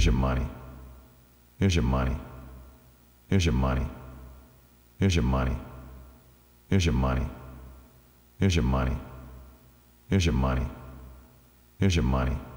your money. Here's your money. Here's your money. Here's your money. Here's your money. Here's your money. Here's your money. Here's your money.